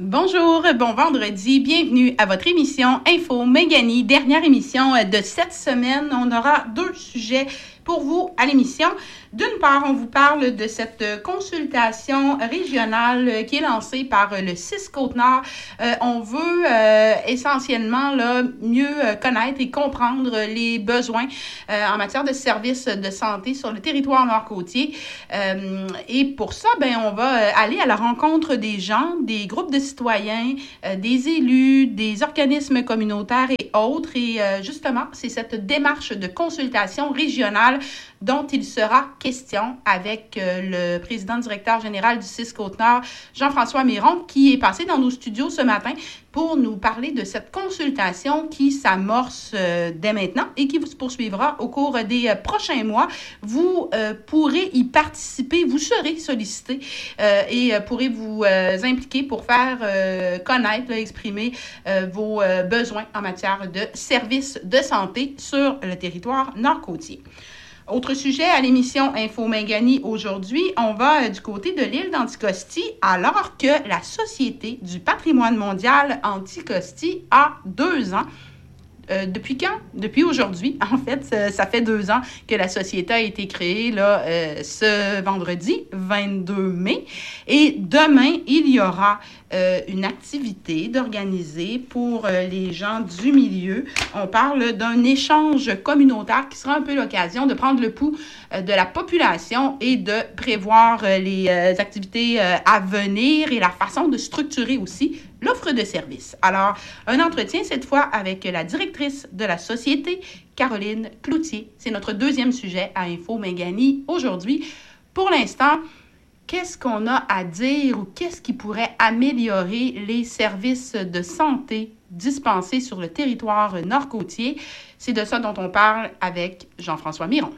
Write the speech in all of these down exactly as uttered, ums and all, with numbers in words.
Bonjour, bon vendredi, bienvenue à votre émission Info Méganie, dernière émission de cette semaine. On aura deux sujets pour vous à l'émission. D'une part, on vous parle de cette consultation régionale qui est lancée par le C I S Côte-Nord. Euh, on veut euh, essentiellement là, mieux connaître et comprendre les besoins euh, en matière de services de santé sur le territoire nord-côtier. Euh, et pour ça, ben, on va aller à la rencontre des gens, des groupes de citoyens, euh, des élus, des organismes communautaires et autres. Et euh, justement, c'est cette démarche de consultation régionale dont il sera question avec euh, le président directeur général du C I S Côte-Nord, Jean-François Miron, qui est passé dans nos studios ce matin pour nous parler de cette consultation qui s'amorce euh, dès maintenant et qui se poursuivra au cours des euh, prochains mois. Vous euh, pourrez y participer, vous serez sollicité euh, et euh, pourrez vous euh, impliquer pour faire euh, connaître, là, exprimer euh, vos euh, besoins en matière de services de santé sur le territoire nord-côtier. Autre sujet à l'émission Info Méganie aujourd'hui, on va euh, du côté de l'île d'Anticosti alors que la Société du patrimoine mondial Anticosti a deux ans. Euh, depuis quand? Depuis aujourd'hui. En fait, ça, ça fait deux ans que la société a été créée là, euh, ce vendredi vingt-deux mai. Et demain, il y aura euh, une activité d'organiser pour euh, les gens du milieu. On parle d'un échange communautaire qui sera un peu l'occasion de prendre le pouls euh, de la population et de prévoir euh, les euh, activités euh, à venir et la façon de structurer aussi l'offre de services. Alors, un entretien cette fois avec la directrice de la société, Caroline Cloutier. C'est notre deuxième sujet à Info Méganie aujourd'hui. Pour l'instant, qu'est-ce qu'on a à dire ou qu'est-ce qui pourrait améliorer les services de santé dispensés sur le territoire nord-côtier? C'est de ça dont on parle avec Jean-François Miron.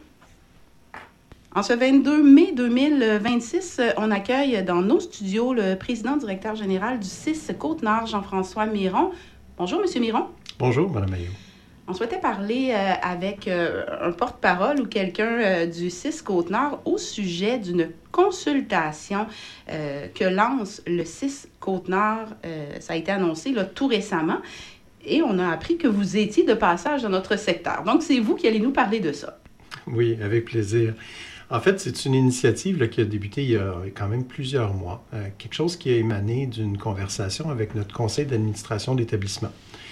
En ce vingt-deux mai deux mille vingt-six, on accueille dans nos studios le président directeur général du C I S Côte-Nord, Jean-François Miron. Bonjour, M. Miron. Bonjour, Mme Maillot. On souhaitait parler euh, avec euh, un porte-parole ou quelqu'un euh, du C I S Côte-Nord au sujet d'une consultation euh, que lance le C I S Côte-Nord. Euh, ça a été annoncé là, tout récemment et on a appris que vous étiez de passage dans notre secteur. Donc, c'est vous qui allez nous parler de ça. Oui, avec plaisir. En fait, c'est une initiative là, qui a débuté il y a quand même plusieurs mois. Euh, quelque chose qui a émané d'une conversation avec notre conseil d'administration d'établissement.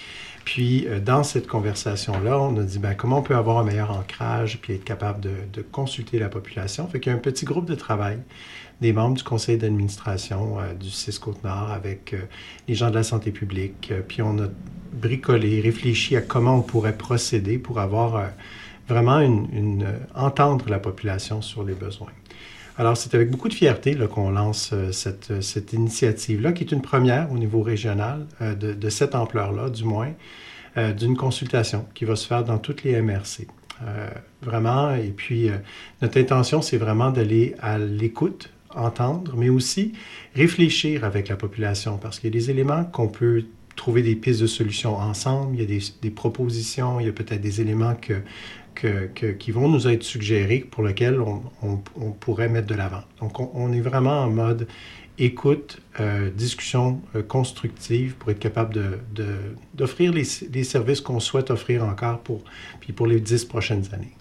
Puis, euh, dans cette conversation-là, on a dit ben, comment on peut avoir un meilleur ancrage puis être capable de, de consulter la population. Fait qu'il y a un petit groupe de travail des membres du conseil d'administration euh, du C I S Côte-Nord avec euh, les gens de la santé publique. Euh, puis, on a bricolé, réfléchi à comment on pourrait procéder pour avoir... Euh, vraiment une, une, euh, entendre la population sur les besoins. Alors, c'est avec beaucoup de fierté là, qu'on lance euh, cette, cette initiative-là, qui est une première au niveau régional, euh, de, de cette ampleur-là, du moins, euh, d'une consultation qui va se faire dans toutes les M R C. Euh, vraiment, et puis, euh, notre intention, c'est vraiment d'aller à l'écoute, entendre, mais aussi réfléchir avec la population, parce qu'il y a des éléments qu'on peut trouver des pistes de solutions ensemble, il y a des, des propositions, il y a peut-être des éléments que Que, que, qui vont nous être suggérés, pour lesquels on, on, on pourrait mettre de l'avant. Donc, on, on est vraiment en mode écoute, euh, discussion euh, constructive pour être capable de, de, d'offrir les, les services qu'on souhaite offrir encore pour, puis pour les dix prochaines années.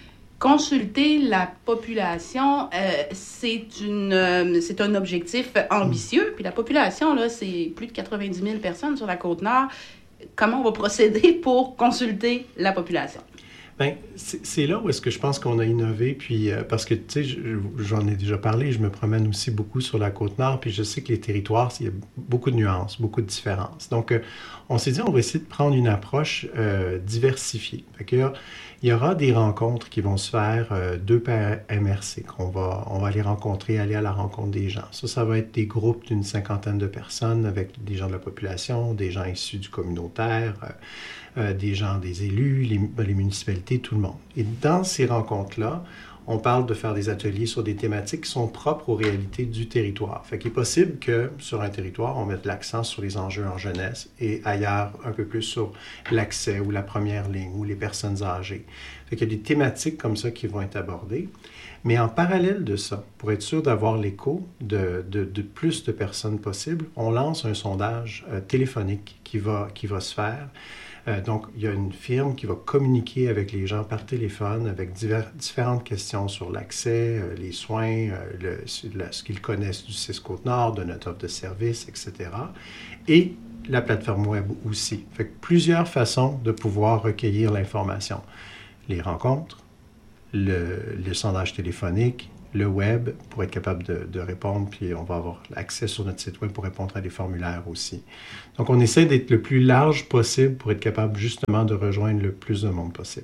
Consulter la population, euh, c'est, une, euh, c'est un objectif ambitieux. Puis la population, là, c'est plus de quatre-vingt-dix mille personnes sur la Côte-Nord. Comment on va procéder pour consulter la population? Bien, c'est, c'est là où est-ce que je pense qu'on a innové, puis euh, parce que, tu sais, j'en ai déjà parlé, je me promène aussi beaucoup sur la Côte-Nord, puis je sais que les territoires, il y a beaucoup de nuances, beaucoup de différences. Donc, euh, on s'est dit, on va essayer de prendre une approche euh, diversifiée. Fait qu'il y a, il y aura des rencontres qui vont se faire euh, deux par M R C, qu'on va, on va aller rencontrer, aller à la rencontre des gens. Ça, ça va être des groupes d'une cinquantaine de personnes avec des gens de la population, des gens issus du communautaire, euh, Euh, des gens, des élus, les, les municipalités, tout le monde. Et dans ces rencontres-là, on parle de faire des ateliers sur des thématiques qui sont propres aux réalités du territoire. Fait qu'il est possible que sur un territoire, on mette l'accent sur les enjeux en jeunesse et ailleurs un peu plus sur l'accès ou la première ligne ou les personnes âgées. Fait qu'il y a des thématiques comme ça qui vont être abordées. Mais en parallèle de ça, pour être sûr d'avoir l'écho de, de, de plus de personnes possible, on lance un sondage euh, téléphonique qui va, qui va se faire. Euh, donc, il y a une firme qui va communiquer avec les gens par téléphone avec divers, différentes questions sur l'accès, euh, les soins, euh, le, le, ce qu'ils connaissent du C I S Côte-Nord, de notre offre de services, et cetera. Et la plateforme web aussi. Fait que plusieurs façons de pouvoir recueillir l'information. Les rencontres, le, le sondage téléphonique, le web pour être capable de, de répondre, puis on va avoir accès sur notre site web pour répondre à des formulaires aussi. Donc, on essaie d'être le plus large possible pour être capable justement de rejoindre le plus de monde possible.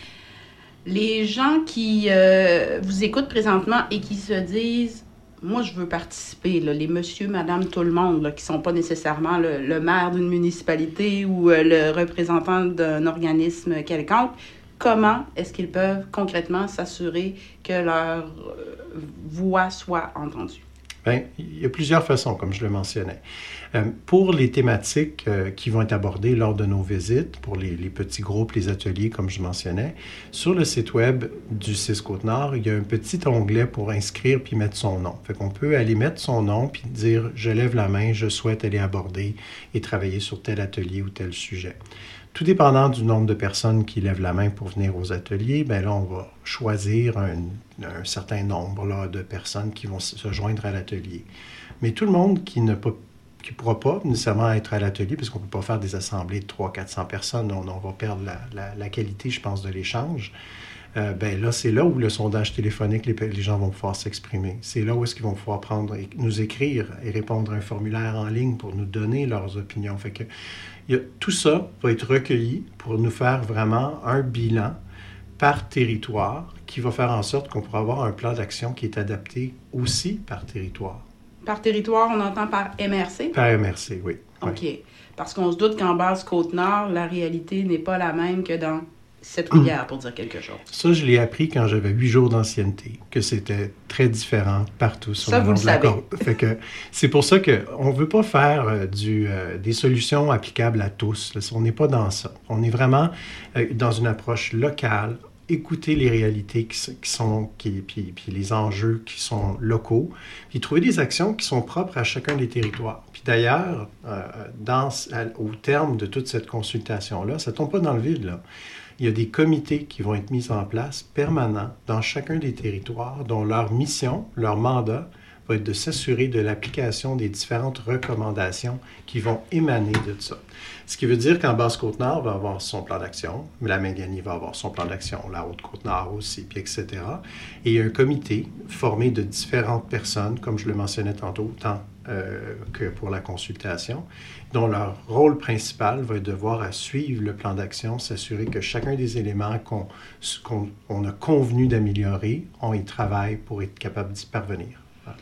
Les gens qui euh, vous écoutent présentement et qui se disent « Moi, je veux participer », là, les monsieur, madame, tout le monde, là, qui ne sont pas nécessairement le, le maire d'une municipalité ou euh, le représentant d'un organisme quelconque, comment est-ce qu'ils peuvent concrètement s'assurer que leur euh, voix soit entendue? Bien, il y a plusieurs façons, comme je le mentionnais. Euh, pour les thématiques euh, qui vont être abordées lors de nos visites, pour les, les petits groupes, les ateliers, comme je mentionnais, sur le site web du C I S Côte-Nord, il y a un petit onglet pour inscrire puis mettre son nom. Fait qu'on peut aller mettre son nom puis dire « Je lève la main, je souhaite aller aborder et travailler sur tel atelier ou tel sujet ». Tout dépendant du nombre de personnes qui lèvent la main pour venir aux ateliers, bien là, on va choisir un, un certain nombre là, de personnes qui vont se joindre à l'atelier. Mais tout le monde qui ne peut, qui pourra pas nécessairement être à l'atelier, parce qu'on ne peut pas faire des assemblées de trois cents à quatre cents personnes, on, on va perdre la, la, la qualité, je pense, de l'échange. Euh, ben là, c'est là où le sondage téléphonique, les, les gens vont pouvoir s'exprimer. C'est là où est-ce qu'ils vont pouvoir prendre, et nous écrire et répondre à un formulaire en ligne pour nous donner leurs opinions. Fait que il y a, tout ça va être recueilli pour nous faire vraiment un bilan par territoire qui va faire en sorte qu'on pourra avoir un plan d'action qui est adapté aussi par territoire. Par territoire, on entend par M R C? Par M R C, oui. OK. Oui. Parce qu'on se doute qu'en Basse-Côte-Nord, la réalité n'est pas la même que dans Sept-Rivières, pour dire quelque chose. Ça, je l'ai appris quand j'avais huit jours d'ancienneté, que c'était très différent partout sur ça, le long long de la côte. Fait que c'est pour ça qu'on ne veut pas faire euh, du, euh, des solutions applicables à tous. Là. On n'est pas dans ça. On est vraiment euh, dans une approche locale, écouter les réalités qui, qui sont, qui, puis, puis les enjeux qui sont locaux, puis trouver des actions qui sont propres à chacun des territoires. Puis d'ailleurs, euh, dans, à, au terme de toute cette consultation-là, ça ne tombe pas dans le vide, là. Il y a des comités qui vont être mis en place permanents dans chacun des territoires dont leur mission, leur mandat, va être de s'assurer de l'application des différentes recommandations qui vont émaner de ça. Ce qui veut dire qu'en Basse-Côte-Nord va avoir son plan d'action, la Mingani va avoir son plan d'action, la Haute-Côte-Nord aussi, puis et cetera. Et il y a un comité formé de différentes personnes, comme je le mentionnais tantôt, tant euh, que pour la consultation, dont leur rôle principal va être de voir à suivre le plan d'action, s'assurer que chacun des éléments qu'on, qu'on on a convenu d'améliorer, on y travaille pour être capable d'y parvenir. Voilà.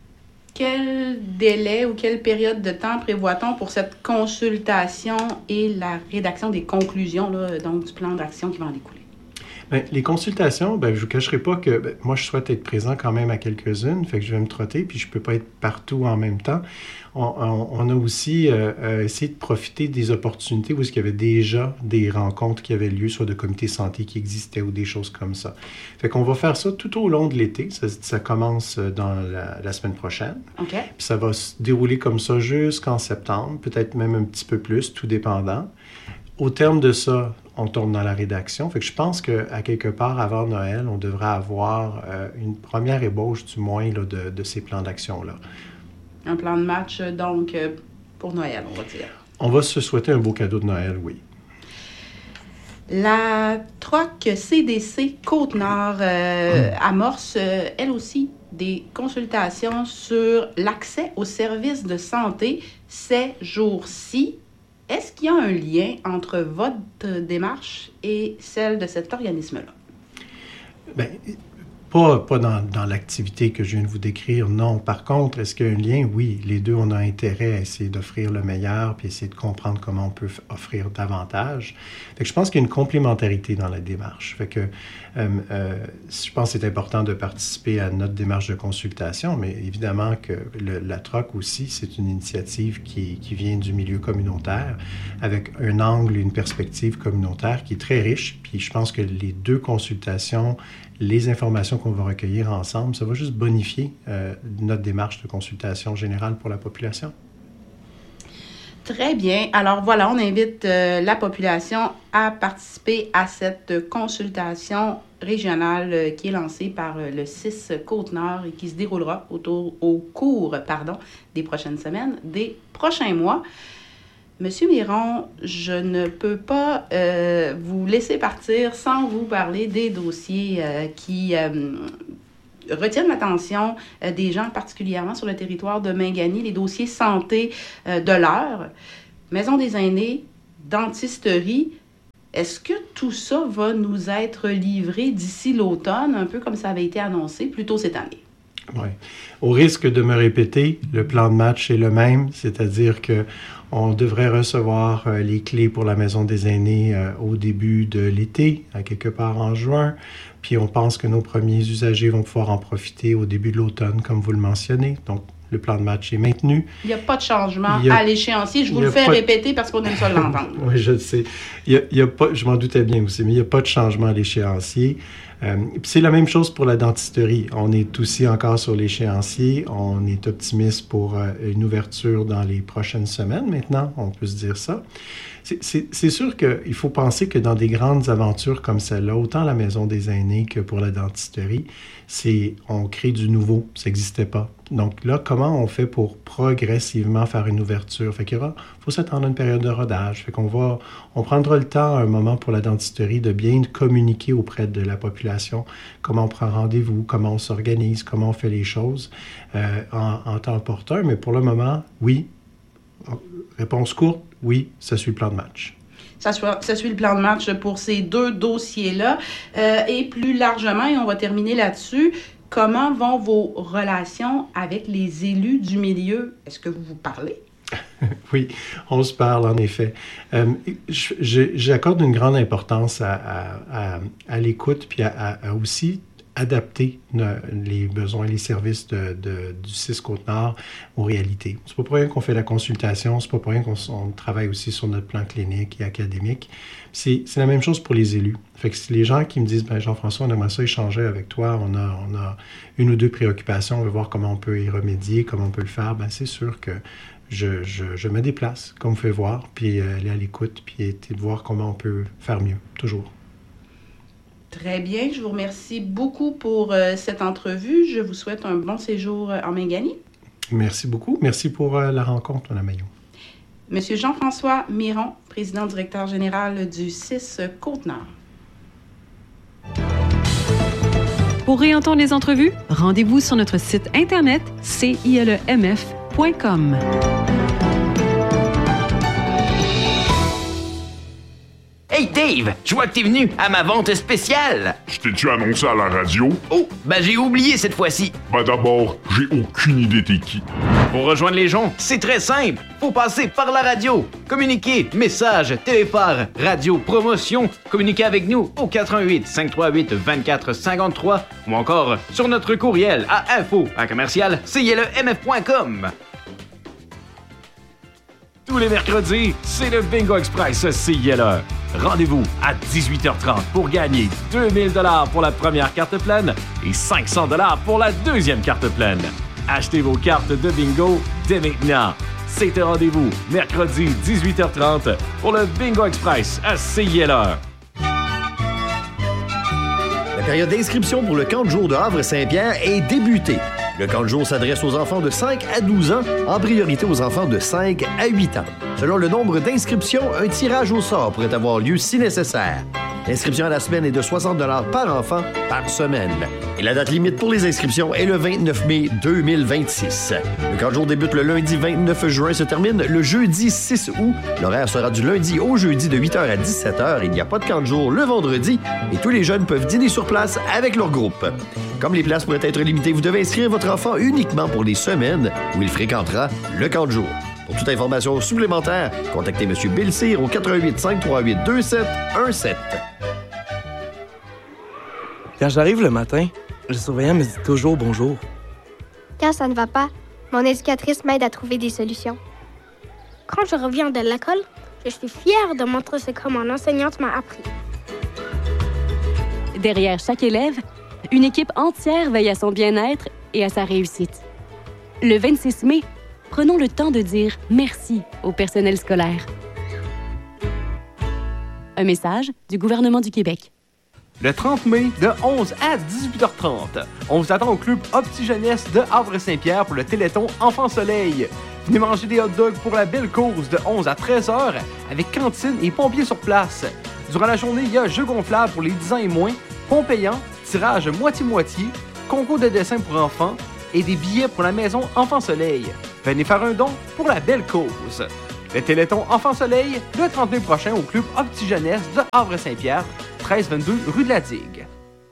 Quel délai ou quelle période de temps prévoit-on pour cette consultation et la rédaction des conclusions, là, donc du plan d'action qui va en découler? Bien, les consultations, bien, je ne vous cacherai pas que bien, moi, je souhaite être présent quand même à quelques-unes, fait que je vais me trotter, puis je ne peux pas être partout en même temps. On, on, on a aussi euh, euh, essayé de profiter des opportunités où il y avait déjà des rencontres qui avaient lieu, soit de comités santé qui existaient ou des choses comme ça. Fait qu'on va faire ça tout au long de l'été. Ça, ça commence dans la, la semaine prochaine. OK. Puis ça va se dérouler comme ça jusqu'en septembre, peut-être même un petit peu plus, tout dépendant. Au terme de ça, on tourne dans la rédaction. Fait que je pense qu'à quelque part, avant Noël, on devrait avoir euh, une première ébauche, du moins, là, de, de ces plans d'action-là. Un plan de match, donc, euh, pour Noël, on va dire. On va se souhaiter un beau cadeau de Noël, oui. La troc C D C Côte-Nord euh, hum. amorce, euh, elle aussi, des consultations sur l'accès aux services de santé ces jours-ci. Est-ce qu'il y a un lien entre votre démarche et celle de cet organisme-là? Bien, Pas, pas dans, dans l'activité que je viens de vous décrire, non. Par contre, est-ce qu'il y a un lien? Oui, les deux, on a intérêt à essayer d'offrir le meilleur puis essayer de comprendre comment on peut f- offrir davantage. Fait que je pense qu'il y a une complémentarité dans la démarche. Fait que euh, euh, je pense que c'est important de participer à notre démarche de consultation, mais évidemment que le, la T R O C aussi, c'est une initiative qui, qui vient du milieu communautaire avec un angle et une perspective communautaire qui est très riche. Puis je pense que les deux consultations, les informations qu'on va recueillir ensemble, ça va juste bonifier euh, notre démarche de consultation générale pour la population. Très bien. Alors voilà, on invite euh, la population à participer à cette consultation régionale euh, qui est lancée par euh, le C I S Côte-Nord et qui se déroulera autour, au cours pardon, des prochaines semaines, des prochains mois. Monsieur Miron, je ne peux pas euh, vous laisser partir sans vous parler des dossiers euh, qui euh, retiennent l'attention euh, des gens, particulièrement sur le territoire de Mingani, les dossiers santé euh, de l'heure, maison des aînés, dentisterie. Est-ce que tout ça va nous être livré d'ici l'automne, un peu comme ça avait été annoncé plus tôt cette année? Oui. Au risque de me répéter, le plan de match est le même, c'est-à-dire que on devrait recevoir euh, les clés pour la Maison des aînés euh, au début de l'été, à quelque part en juin. Puis on pense que nos premiers usagers vont pouvoir en profiter au début de l'automne, comme vous le mentionnez. Donc, le plan de match est maintenu. Il n'y a pas de changement a, à l'échéancier. Je vous le fais répéter parce qu'on aime ça l'entendre. Oui, je le sais. Il y a, il y a pas, je m'en doutais bien aussi, mais il n'y a pas de changement à l'échéancier. Euh, c'est la même chose pour la dentisterie. On est aussi encore sur l'échéancier. On est optimiste pour euh, une ouverture dans les prochaines semaines maintenant, on peut se dire ça. C'est, c'est, c'est sûr qu'il faut penser que dans des grandes aventures comme celle-là, autant la Maison des aînés que pour la dentisterie, c'est on crée du nouveau, ça n'existait pas. Donc là, comment on fait pour progressivement faire une ouverture? Fait qu'il y aura, faut s'attendre à une période de rodage. Fait qu'on va, on prendra le temps, un moment pour la dentisterie, de bien communiquer auprès de la population comment on prend rendez-vous, comment on s'organise, comment on fait les choses euh, en, en temps opportun. Mais pour le moment, oui. Réponse courte, oui, ça suit le plan de match. Ça suit, ça suit le plan de match pour ces deux dossiers-là. Euh, et plus largement, et on va terminer là-dessus, comment vont vos relations avec les élus du milieu? Est-ce que vous vous parlez? Oui, on se parle en effet. Euh, je, j'accorde une grande importance à, à, à, à l'écoute puis à, à, à aussi adapter ne, les besoins et les services de, de, du C I S Côte-Nord aux réalités. C'est pas pour rien qu'on fait la consultation, c'est pas pour rien qu'on on travaille aussi sur notre plan clinique et académique. C'est, c'est la même chose pour les élus. Fait que les gens qui me disent, ben Jean-François, on aimerait ça échanger avec toi, on a, on a une ou deux préoccupations, on veut voir comment on peut y remédier, comment on peut le faire, ben c'est sûr que je, je, je me déplace, comme vous faites voir, puis euh, aller à l'écoute, puis essayer de voir comment on peut faire mieux, toujours. Très bien, je vous remercie beaucoup pour euh, cette entrevue. Je vous souhaite un bon séjour en Mingani. Merci beaucoup. Merci pour euh, la rencontre, Mme Maillot. Monsieur Jean-François Miron, président directeur général du C I S Côte-Nord. Pour réentendre les entrevues, rendez-vous sur notre site internet c i l e m f point com. Hey Dave, je vois que t'es venu à ma vente spéciale. Je t'ai-tu annoncé à la radio? Oh, ben j'ai oublié cette fois-ci. Ben d'abord, j'ai aucune idée t'es qui. Pour rejoindre les gens, c'est très simple. Faut passer par la radio. Communiquer, message, téléphare, radio, promotion. Communiquez avec nous au quatre un huit, cinq trois huit, vingt-quatre cinquante-trois ou encore sur notre courriel à info à commercial c i l e m f point com. Tous les mercredis, c'est le Bingo Express C I L E. Rendez-vous à dix-huit heures trente pour gagner deux mille dollars pour la première carte pleine et cinq cents dollars pour la deuxième carte pleine. Achetez vos cartes de bingo dès maintenant. C'est un rendez-vous mercredi dix-huit heures trente pour le Bingo Express à C I L E. La période d'inscription pour le camp de jour de Havre-Saint-Pierre est débutée. Le camp de jour s'adresse aux enfants de cinq à douze ans, en priorité aux enfants de cinq à huit ans. Selon le nombre d'inscriptions, un tirage au sort pourrait avoir lieu si nécessaire. L'inscription à la semaine est de soixante dollars par enfant par semaine. Et la date limite pour les inscriptions est le vingt-neuf mai deux mille vingt-six. Le camp de jour débute le lundi vingt-neuf juin et se termine le jeudi six août. L'horaire sera du lundi au jeudi de huit heures à dix-sept heures. Il n'y a pas de camp de jour le vendredi et tous les jeunes peuvent dîner sur place avec leur groupe. Comme les places pourraient être limitées, vous devez inscrire votre enfant uniquement pour les semaines où il fréquentera le camp de jour. Pour toute information supplémentaire, contactez M. Bill Cyr au quatre un huit, cinq trois huit, deux sept un sept. Quand j'arrive le matin, le surveillant me dit toujours bonjour. Quand ça ne va pas, mon éducatrice m'aide à trouver des solutions. Quand je reviens de l'école, je suis fière de montrer ce que mon enseignante m'a appris. Derrière chaque élève, une équipe entière veille à son bien-être et à sa réussite. Le vingt-six mai, prenons le temps de dire merci au personnel scolaire. Un message du gouvernement du Québec. Le trente mai, de onze à dix-huit heures trente, on vous attend au club Opti Jeunesse de Havre-Saint-Pierre pour le Téléthon Enfant Soleil. Venez manger des hot dogs pour la belle cause de onze à treize heures avec cantine et pompiers sur place. Durant la journée, il y a jeux gonflables pour les dix ans et moins, ponts payants, tirage moitié-moitié, concours de dessin pour enfants et des billets pour la maison Enfant Soleil. Venez faire un don pour la belle cause. Le Téléthon Enfant Soleil, le trente mai prochain au club Opti Jeunesse de Havre-Saint-Pierre, treize vingt-deux rue de la Digue.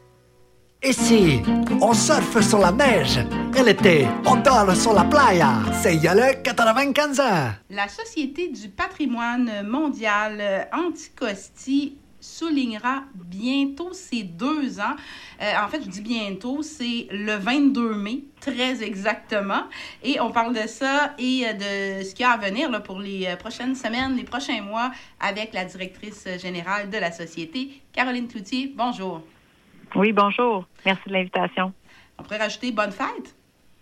Ici, on surfe sur la neige. Et l'été, on dort sur la playa. C'est Yale quatre-vingt-quinze ans. La Société du patrimoine mondial Anticosti soulignera bientôt ses deux ans. Euh, en fait, je dis bientôt, c'est le vingt-deux mai, très exactement. Et on parle de ça et de ce qu'il y a à venir là, pour les prochaines semaines, les prochains mois, avec la directrice générale de la Société, Caroline Cloutier. Bonjour. Oui, bonjour. Merci de l'invitation. On pourrait rajouter bonne fête?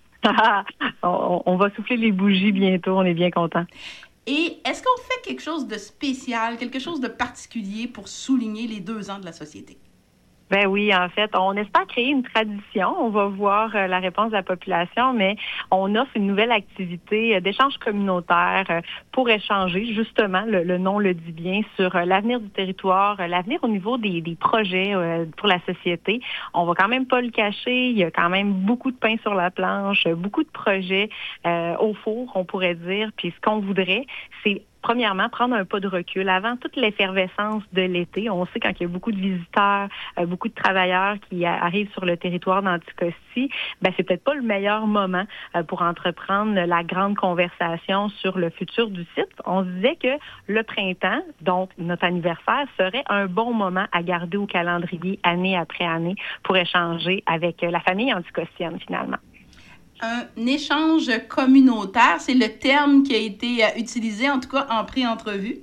on, on va souffler les bougies bientôt, on est bien contents. Et est-ce qu'on fait quelque chose de spécial, quelque chose de particulier pour souligner les deux ans de la Société? Ben oui, en fait, on espère créer une tradition. On va voir euh, la réponse de la population, mais on offre une nouvelle activité euh, d'échange communautaire euh, pour échanger, justement, le, le nom le dit bien, sur euh, l'avenir du territoire, euh, l'avenir au niveau des, des projets euh, pour la société. On va quand même pas le cacher, il y a quand même beaucoup de pain sur la planche, beaucoup de projets euh, au four, on pourrait dire. Puis ce qu'on voudrait, c'est premièrement, prendre un pas de recul. Avant toute l'effervescence de l'été, on sait quand il y a beaucoup de visiteurs, euh, beaucoup de travailleurs qui a, arrivent sur le territoire d'Anticosti, ben c'est peut-être pas le meilleur moment euh, pour entreprendre la grande conversation sur le futur du site. On se disait que le printemps, donc notre anniversaire, serait un bon moment à garder au calendrier année après année pour échanger avec la famille anticostienne finalement. Un échange communautaire, c'est le terme qui a été utilisé, en tout cas en pré-entrevue.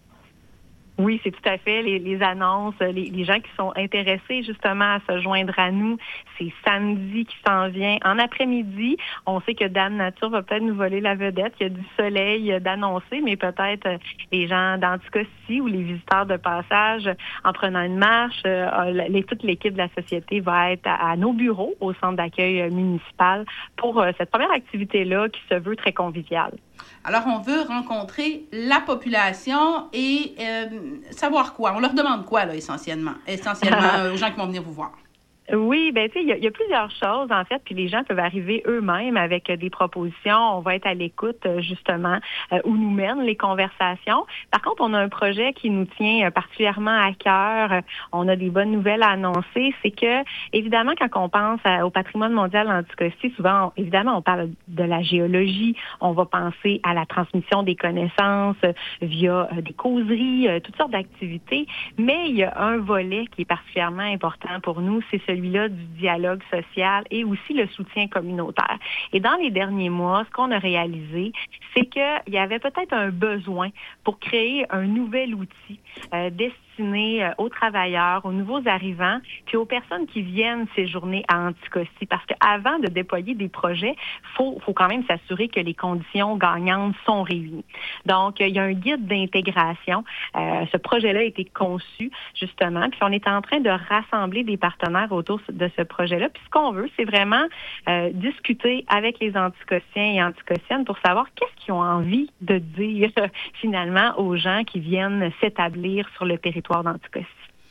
Oui, c'est tout à fait. Les, les annonces, les, les gens qui sont intéressés justement à se joindre à nous, c'est samedi qui s'en vient. En après-midi, on sait que Dame Nature va peut-être nous voler la vedette. Il y a du soleil d'annoncer, mais peut-être les gens d'Anticosti ou les visiteurs de passage, en prenant une marche, les, toute l'équipe de la société va être à, à nos bureaux au centre d'accueil municipal pour cette première activité-là qui se veut très conviviale. Alors, on veut rencontrer la population et euh, savoir quoi. On leur demande quoi, là, essentiellement, essentiellement aux gens qui vont venir vous voir. Oui, ben tu sais, il y, y a plusieurs choses en fait, puis les gens peuvent arriver eux-mêmes avec des propositions. On va être à l'écoute justement euh, où nous mènent les conversations. Par contre, on a un projet qui nous tient particulièrement à cœur. On a des bonnes nouvelles à annoncer. C'est que évidemment, quand on pense à, au patrimoine mondial d'Anticosti, souvent, on, évidemment, on parle de la géologie. On va penser à la transmission des connaissances via euh, des causeries, euh, toutes sortes d'activités. Mais il y a un volet qui est particulièrement important pour nous, c'est celui celui-là du dialogue social et aussi le soutien communautaire. Et dans les derniers mois, ce qu'on a réalisé, c'est qu'il y avait peut-être un besoin pour créer un nouvel outil euh, destiné aux travailleurs, aux nouveaux arrivants, puis aux personnes qui viennent séjourner à Anticosti. Parce qu'avant de déployer des projets, il faut, faut quand même s'assurer que les conditions gagnantes sont réunies. Donc, il y a un guide d'intégration. Euh, ce projet-là a été conçu, justement, puis on est en train de rassembler des partenaires autour de ce projet-là. Puis ce qu'on veut, c'est vraiment euh, discuter avec les Anticostiens et Anticostiennes pour savoir qu'est-ce qu'ils ont envie de dire, finalement, aux gens qui viennent s'établir sur le territoire d'Anticosti.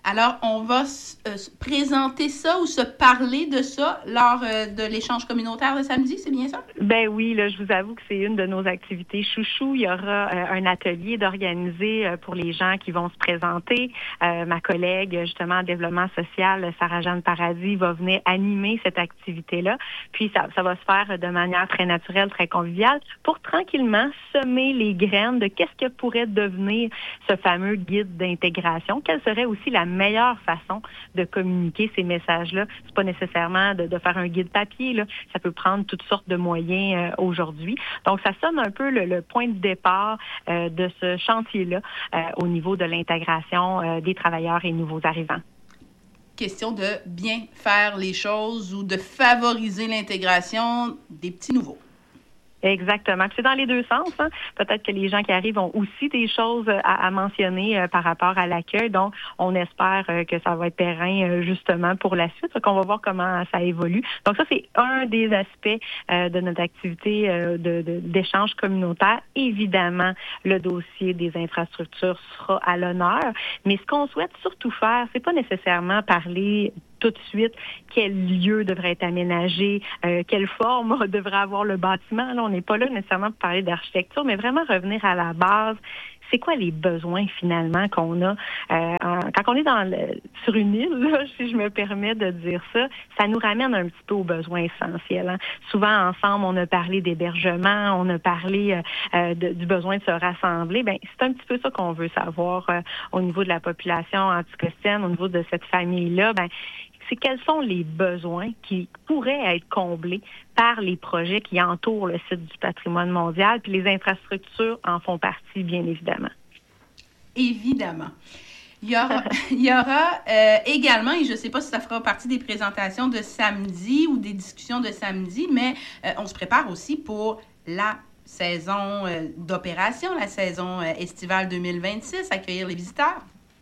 Alors, on va s- euh, s- présenter ça ou se parler de ça lors euh, de l'échange communautaire de samedi, c'est bien ça? Ben oui, là, je vous avoue que c'est une de nos activités chouchou. Il y aura euh, un atelier d'organiser euh, pour les gens qui vont se présenter. Euh, ma collègue, justement, en développement social, Sarah-Jeanne Paradis, va venir animer cette activité-là. Puis, ça, ça va se faire de manière très naturelle, très conviviale, pour tranquillement semer les graines de qu'est-ce que pourrait devenir ce fameux guide d'intégration. Quelle serait aussi la meilleure façon de communiquer ces messages-là? C'est pas nécessairement de, de faire un guide papier, là. Ça peut prendre toutes sortes de moyens euh, aujourd'hui. Donc, ça sonne un peu le, le point de départ euh, de ce chantier-là euh, au niveau de l'intégration euh, des travailleurs et nouveaux arrivants. Question de bien faire les choses ou de favoriser l'intégration des petits nouveaux. Exactement. Puis c'est dans les deux sens. Hein. Peut-être que les gens qui arrivent ont aussi des choses à, à mentionner euh, par rapport à l'accueil. Donc, on espère euh, que ça va être périn euh, justement pour la suite. Donc, on va voir comment ça évolue. Donc, ça, c'est un des aspects euh, de notre activité euh, de, de, d'échange communautaire. Évidemment, le dossier des infrastructures sera à l'honneur. Mais ce qu'on souhaite surtout faire, c'est pas nécessairement parler tout de suite quel lieu devrait être aménagé, euh, quelle forme devrait avoir le bâtiment. Là, on n'est pas là nécessairement pour parler d'architecture, mais vraiment revenir à la base. C'est quoi les besoins finalement qu'on a? Euh, en, quand on est dans le, sur une île, là, si je me permets de dire ça, ça nous ramène un petit peu aux besoins essentiels. Hein. Souvent, ensemble, on a parlé d'hébergement, on a parlé euh, de, du besoin de se rassembler. Ben, c'est un petit peu ça qu'on veut savoir euh, au niveau de la population anticostienne, au niveau de cette famille-là. Ben, c'est quels sont les besoins qui pourraient être comblés par les projets qui entourent le site du patrimoine mondial, puis les infrastructures en font partie, bien évidemment. Évidemment. Il y aura, il y aura euh, également, et je ne sais pas si ça fera partie des présentations de samedi ou des discussions de samedi, mais euh, on se prépare aussi pour la saison euh, d'opération, la saison euh, estivale deux mille vingt-six, accueillir les visiteurs.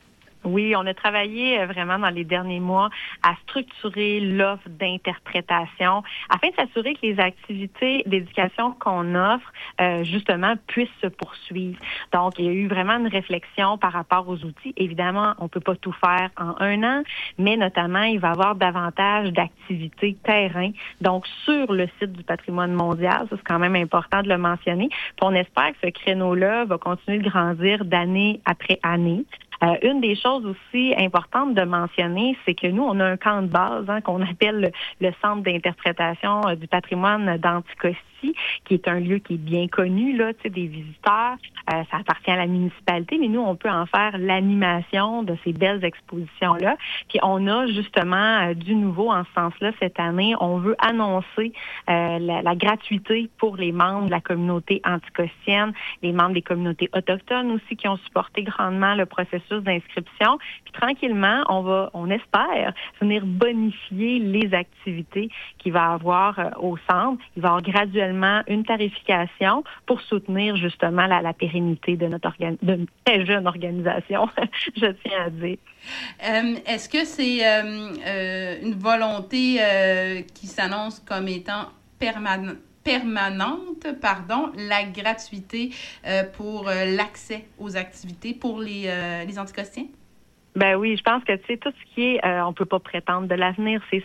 Oui, on a travaillé vraiment dans les derniers mois à structurer l'offre d'interprétation afin de s'assurer que les activités d'éducation qu'on offre, euh, justement, puissent se poursuivre. Donc, il y a eu vraiment une réflexion par rapport aux outils. Évidemment, on peut pas tout faire en un an, mais notamment, il va y avoir davantage d'activités terrain, donc sur le site du patrimoine mondial. Ça, c'est quand même important de le mentionner. Puis on espère que ce créneau-là va continuer de grandir d'année après année. Euh, une des choses aussi importantes de mentionner, c'est que nous, on a un camp de base hein, qu'on appelle le, le Centre d'interprétation euh, du patrimoine d'Anticosti, qui est un lieu qui est bien connu là, tu sais, des visiteurs. Euh, ça appartient à la municipalité, mais nous, on peut en faire l'animation de ces belles expositions-là. Puis on a justement euh, du nouveau en ce sens-là cette année. On veut annoncer euh, la, la gratuité pour les membres de la communauté anticostienne, les membres des communautés autochtones aussi qui ont supporté grandement le processus d'inscription. Puis tranquillement, on va, on espère venir bonifier les activités qu'il va y avoir euh, au centre. Il va y avoir graduellement une tarification pour soutenir justement la, la pérennité de notre organ- de notre très jeune organisation, je tiens à dire. Euh, est-ce que c'est euh, euh, une volonté euh, qui s'annonce comme étant permanente? permanente, pardon, la gratuité euh, pour euh, l'accès aux activités pour les, euh, les anticostiens? Ben oui, je pense que tu sais tout ce qui est, euh, on peut pas prétendre de l'avenir, c'est